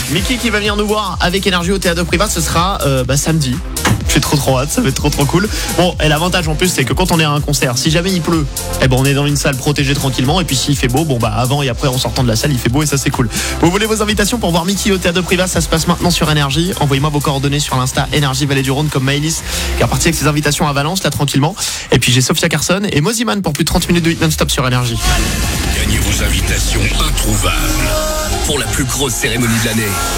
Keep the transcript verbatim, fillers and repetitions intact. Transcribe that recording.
Mickey qui va venir nous voir avec Énergie au Théâtre de Privat, ce sera euh, bah, samedi. J'ai trop trop hâte, ça va être trop trop cool. Bon, et l'avantage en plus, c'est que quand on est à un concert, si jamais il pleut, eh ben on est dans une salle protégée tranquillement. Et puis s'il fait beau, bon bah avant et après en sortant de la salle, il fait beau et ça c'est cool. Vous voulez vos invitations pour voir Mickey au Théâtre de Privat? Ça se passe maintenant sur Énergie. Envoyez-moi vos coordonnées sur l'Insta Énergie Vallée du Rhône comme Maëlys qui est reparti avec ses invitations à Valence là tranquillement. Et puis j'ai Sophia Carson et Moziman pour plus de trente minutes de hit non-stop sur Énergie. Gagnez vos invitations introuvables pour la plus grosse cérémonie de l'année.